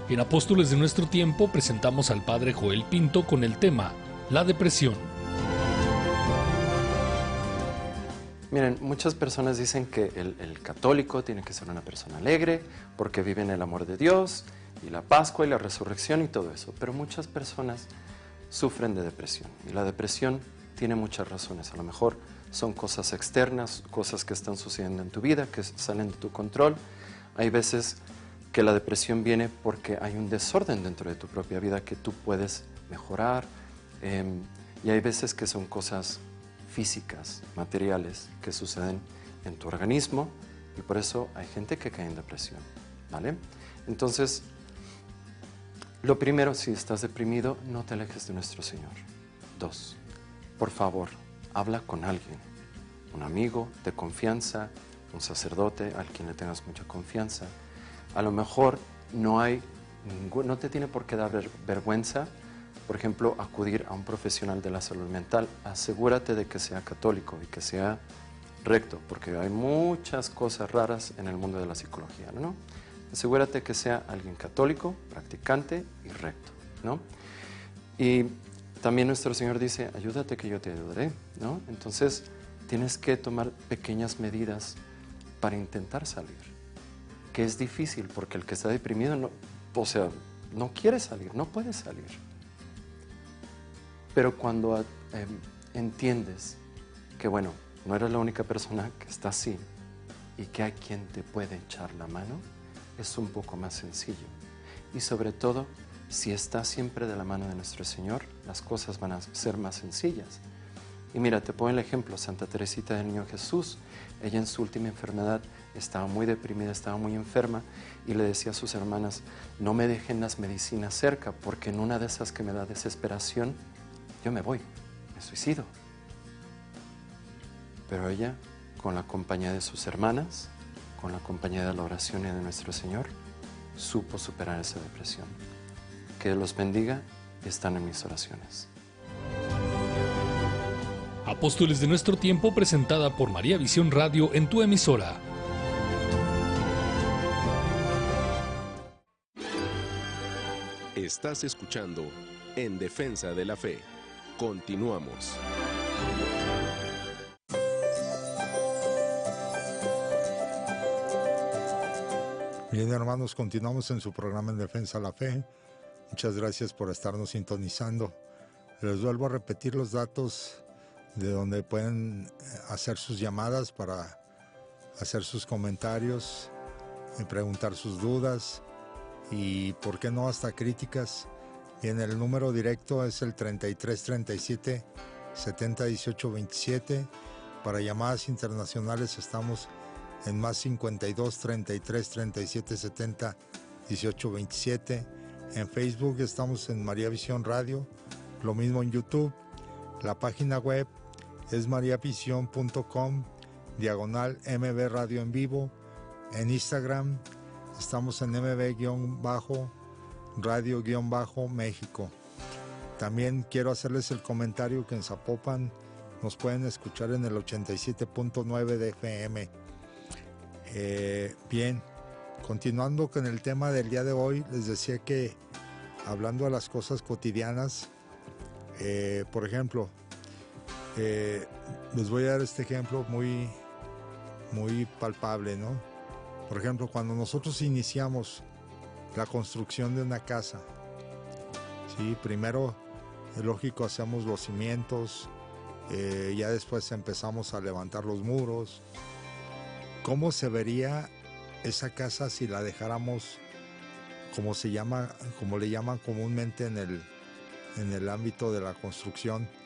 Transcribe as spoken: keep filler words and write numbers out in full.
En Apóstoles de Nuestro Tiempo presentamos al Padre Joel Pinto con el tema La depresión. Miren, muchas personas dicen que el, el católico tiene que ser una persona alegre porque vive en el amor de Dios y la Pascua y la resurrección y todo eso, pero muchas personas sufren de depresión y la depresión tiene muchas razones. A lo mejor son cosas externas, cosas que están sucediendo en tu vida, que salen de tu control. Hay veces que la depresión viene porque hay un desorden dentro de tu propia vida que tú puedes mejorar, eh, y hay veces que son cosas físicas, materiales, que suceden en tu organismo y por eso hay gente que cae en depresión, ¿vale? Entonces, lo primero, si estás deprimido, no te alejes de nuestro Señor. Dos, por favor, habla con alguien, un amigo de confianza, un sacerdote al quien le tengas mucha confianza. A lo mejor no hay ningún, no te tiene por qué dar ver, vergüenza, por ejemplo, acudir a un profesional de la salud mental. Asegúrate de que sea católico y que sea recto, porque hay muchas cosas raras en el mundo de la psicología, ¿no? Asegúrate que sea alguien católico, practicante y recto, ¿no? Y también nuestro Señor dice, ayúdate que yo te ayudaré, ¿no? Entonces, tienes que tomar pequeñas medidas para intentar salir, que es difícil porque el que está deprimido, no, o sea, no quiere salir, no puede salir. Pero cuando eh, entiendes que, bueno, no eres la única persona que está así y que hay quien te puede echar la mano, es un poco más sencillo. Y sobre todo, si estás siempre de la mano de nuestro Señor, las cosas van a ser más sencillas. Y mira, te pongo el ejemplo, Santa Teresita del Niño Jesús. Ella en su última enfermedad estaba muy deprimida, estaba muy enferma y le decía a sus hermanas, no me dejen las medicinas cerca porque en una de esas que me da desesperación, yo me voy, me suicido. Pero ella, con la compañía de sus hermanas, con la compañía de la oración y de nuestro Señor, supo superar esa depresión. Que los bendiga y están en mis oraciones. Apóstoles de Nuestro Tiempo, presentada por María Visión Radio en tu emisora. Estás escuchando En Defensa de la Fe. Continuamos. Bien, hermanos, continuamos en su programa En Defensa de la Fe. Muchas gracias por estarnos sintonizando. Les vuelvo a repetir los datos de donde pueden hacer sus llamadas para hacer sus comentarios, preguntar sus dudas y, por qué no, hasta críticas. Bien, el número directo es el treinta y tres treinta y siete setenta dieciocho veintisiete. Para llamadas internacionales estamos en más cincuenta y dos treinta y tres treinta y siete setenta dieciocho veintisiete. En Facebook estamos en María Visión Radio, lo mismo en YouTube. La página web es mariavision punto com, diagonal M B Radio en vivo. En Instagram estamos en M B-Radio-México. También quiero hacerles el comentario que en Zapopan nos pueden escuchar en el ochenta y siete punto nueve de F M. Eh, bien, continuando con el tema del día de hoy, les decía que hablando de las cosas cotidianas, eh, por ejemplo, eh, les voy a dar este ejemplo muy, muy palpable, ¿no? Por ejemplo, cuando nosotros iniciamos la construcción de una casa, ¿sí? Primero, es lógico, hacemos los cimientos, eh, ya después empezamos a levantar los muros. ¿Cómo se vería esa casa si la dejáramos, como se llama, como le llaman comúnmente en el, en el ámbito de la construcción,